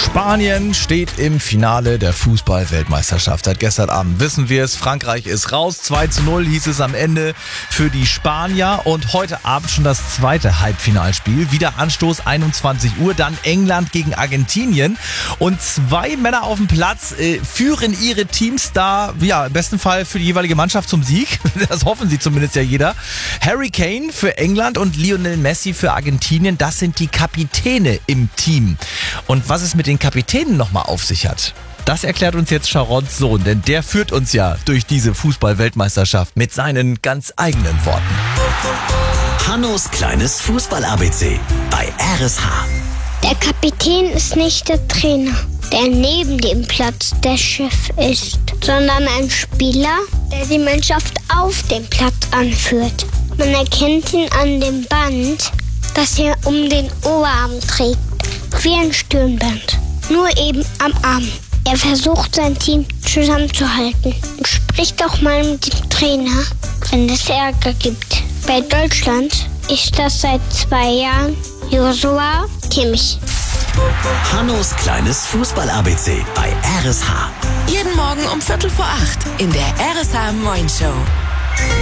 Spanien steht im Finale der Fußball-Weltmeisterschaft. Seit gestern Abend wissen wir es. Frankreich ist raus. 2:0 hieß es am Ende für die Spanier. Und heute Abend schon das zweite Halbfinalspiel. Wieder Anstoß 21 Uhr. Dann England gegen Argentinien. Und zwei Männer auf dem Platz führen ihre Teams da, ja, im besten Fall für die jeweilige Mannschaft zum Sieg. Das hoffen sie zumindest ja jeder. Harry Kane für England und Lionel Messi für Argentinien. Das sind die Kapitäne im Team. Und was es mit den Kapitänen nochmal auf sich hat, das erklärt uns jetzt Sharons Sohn, denn der führt uns ja durch diese Fußball-Weltmeisterschaft mit seinen ganz eigenen Worten. Hannos kleines Fußball-ABC bei RSH. Der Kapitän ist nicht der Trainer, der neben dem Platz der Chef ist, sondern ein Spieler, der die Mannschaft auf dem Platz anführt. Man erkennt ihn an dem Band, das er um den Oberarm trägt, wie ein Stirnband, nur eben am Arm. Er versucht, sein Team zusammenzuhalten und spricht auch mal mit dem Trainer, wenn es Ärger gibt. Bei Deutschland ist das seit 2 Jahren Joshua Kimmich. Hannos kleines Fußball-ABC bei RSH. Jeden Morgen um 7:45 in der RSH Morning Show.